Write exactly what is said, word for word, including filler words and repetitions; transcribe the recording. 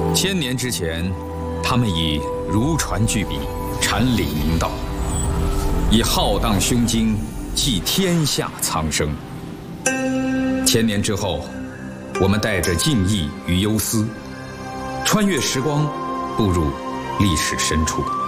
千年之前，他们以如椽巨笔，阐理明道，以浩荡胸襟，系天下苍生。千年之后，我们带着敬意与忧思，穿越时光，步入历史深处。